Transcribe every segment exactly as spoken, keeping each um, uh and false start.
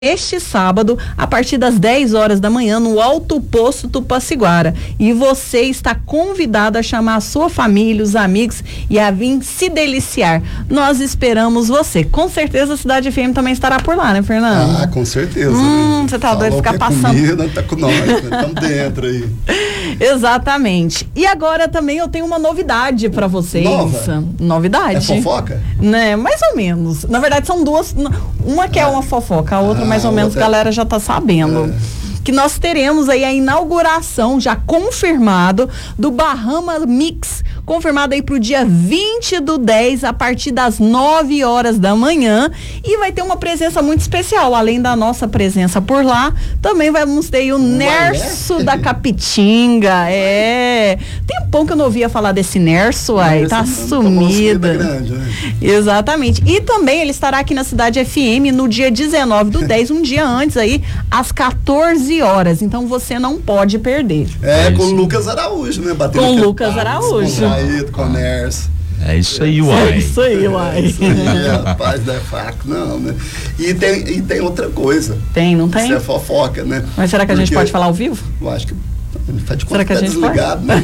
este sábado, a partir das dez horas da manhã, no Alto Posto Tupaciguara. E você está convidado a chamar a sua família, os amigos e a vir se deliciar. Nós esperamos você. Com certeza a Cidade F M também estará por lá, né, Fernando? Ah, com certeza. Hum, você tá doido ficar passando. Comida, tá com nós, estamos dentro aí. Exatamente. E agora também eu tenho uma novidade pra vocês. Nova? Novidade. É fofoca? Né, mais ou menos. Na verdade são duas, uma que é uma fofoca, a outra Ah, mais ou menos a galera já tá sabendo. É. Que nós teremos aí a inauguração, já confirmado, do Bahama Mix, confirmado aí pro dia vinte do dez, a partir das nove horas da manhã, e vai ter uma presença muito especial, além da nossa presença por lá, também vamos ter aí o Nerso é? da Capitinga, é, tem um pão que eu não ouvia falar desse Nerso, aí, tá sumida. Grande, né? Exatamente, e também ele estará aqui na Cidade F M no dia dezenove do dez, um dia antes aí, às quatorze horas, então você não pode perder. É, é com o Lucas Araújo, né? Batendo com o Lucas Araújo. Com o Jair, com o Nerso. É isso aí, uai. É isso aí, uai. É isso aí, rapaz, não é fraco, não, né? E tem, e tem outra coisa. Tem, não tem? Isso é fofoca, né? Mas será que a Porque gente pode falar ao vivo? Eu acho que faz de conta será que a tá gente desligado, pode? né?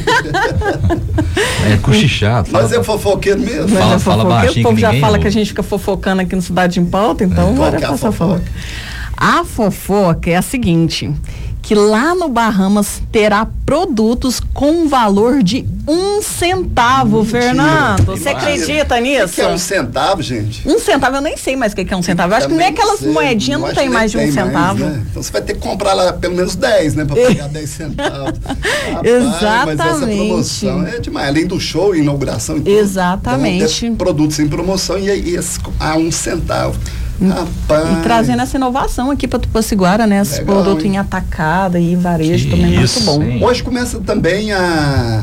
É cochichado. Mas é fofoqueiro mesmo. Fala, Mas é fala fofoqueiro, baixinho o povo que já ninguém fala ouve. que a gente fica fofocando aqui no Cidade em Pauta, então É, bora qual que é a passar fofoca? fofoca. A fofoca é a seguinte, que lá no Bahamas terá produtos com valor de um centavo, Mentira. Fernando. Você Mentira. acredita O nisso? que é um centavo, gente? Um centavo, eu nem sei mais o que que é um centavo. Eu acho que nem Também aquelas sei, moedinhas eu não acho tem que mais de nem um tem mais, centavo. né? Então você vai ter que comprar lá pelo menos dez, né? Pra pegar dez centavos. Rapaz, mas essa promoção é demais. Além do show, inauguração e tudo. Exatamente. Então, produtos em promoção e aí esse a um centavo. Rapaz. E trazendo essa inovação aqui para Tupaciguara, né? Esse Legal, produto hein? em atacada e varejo Que também é muito isso, bom. hein? Hoje começa também a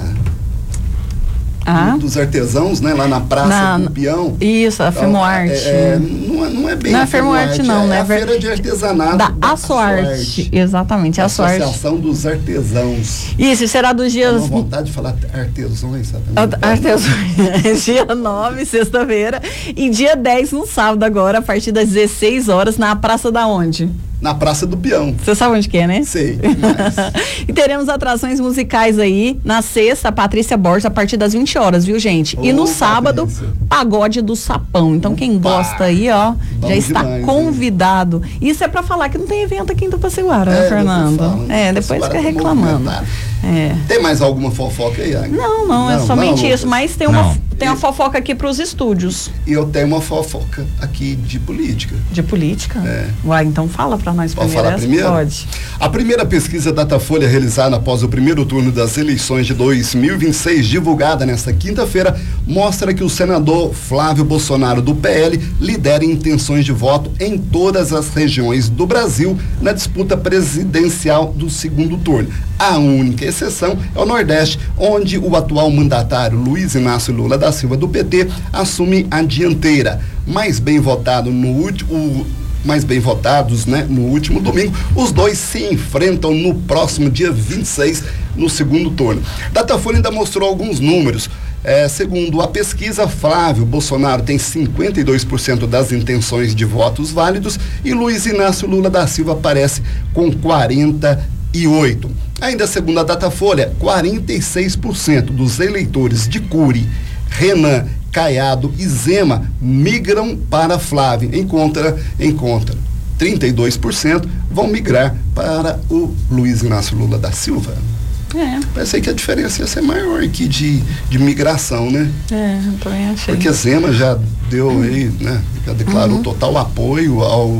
Ah, dos artesãos, né? Lá na Praça Na- do Peão. isso, a Então, Fermoarte. é, é, não, é, não é bem Não é a Fermoarte, não, é né? a feira de artesanato Da Açoarte. Exatamente, a Açoarte. Associação dos Artesãos. Isso, será dos Dá dias. uma vontade de falar artesões, sabe? Artesãos. Dia nove, sexta-feira. E dia dez, no sábado, agora, a partir das dezesseis horas, na Praça da onde? Na Praça do Peão. Você sabe onde que é, né? Sei. Mas... E teremos atrações musicais aí na sexta, a Patrícia Borges, a partir das vinte horas, viu, gente? E no Ô, sábado, Patrícia. Pagode do Sapão. Então, quem Opa! gosta aí, ó, Bom já está demais, hein? convidado. Isso é pra falar que não tem evento aqui em Tupaciguara, né, É, Fernando? depois falam, É, depois Tupaciguara fica tá reclamando. movimentado. É. Tem mais alguma fofoca aí, Agnes? Não, não, é Não, somente não, isso. Lucas. Mas tem uma, Não. tem uma fofoca aqui pros estúdios. E eu tenho uma fofoca aqui de política. De política? É. Uai, então fala pra nós Posso primeiro. falar essa? primeiro? Pode. A primeira pesquisa Datafolha realizada após o primeiro turno das eleições de dois mil e vinte e seis, divulgada nesta quinta-feira, mostra que o senador Flávio Bolsonaro, do P L, lidera em intenções de voto em todas as regiões do Brasil na disputa presidencial do segundo turno. A única exceção é o Nordeste, onde o atual mandatário Luiz Inácio Lula da Silva, do P T, assume a dianteira. Mais bem votado no último... mais bem votados, né? No último domingo, os dois se enfrentam no próximo dia vinte e seis, no segundo turno. Datafolha ainda mostrou alguns números. É, segundo a pesquisa, Flávio Bolsonaro tem cinquenta e dois por cento das intenções de votos válidos e Luiz Inácio Lula da Silva aparece com quarenta e oito por cento. Ainda segundo a Datafolha, quarenta e seis por cento dos eleitores de Cury, Renan, Caiado e Zema migram para Flávio, em contra, em contra. trinta e dois por cento vão migrar para o Luiz Inácio Lula da Silva. É, Pensei que a diferença ia ser maior aqui de, de migração, né? é, eu também achei. Porque Zema já deu aí, né? Já declarou Uhum. total apoio ao,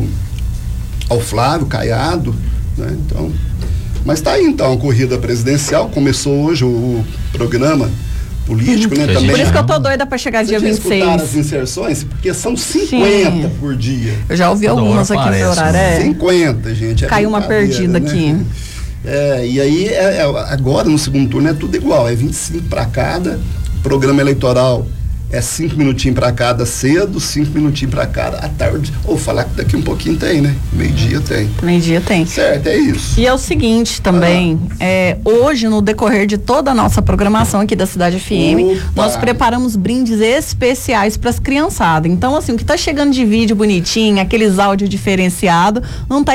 ao Flávio Caiado, né? Então, mas tá aí então a corrida presidencial, começou hoje o, o programa político, né? Que a Também. Por isso que eu tô Não. doida pra chegar dia Vocês já vinte e escutaram seis. as inserções? Porque são cinquenta Sim. por dia. Eu já ouvi Toda algumas hora aqui no aparece, horário. né? É. cinquenta, gente. É Caiu uma brincadeira, perdida né? aqui. É, e aí, é, é, agora no segundo turno é tudo igual, é vinte e cinco para cada. O programa eleitoral É cinco minutinhos para cada cedo, cinco minutinhos para cada à tarde. Ou falar que daqui um pouquinho tem, né? Meio-dia tem. Meio-dia tem. Certo, é isso. E é o seguinte também, ah. é, hoje no decorrer de toda a nossa programação aqui da Cidade F M, Opa. nós preparamos brindes especiais para as criançadas. Então, assim, o que tá chegando de vídeo bonitinho, aqueles áudios diferenciados, não tá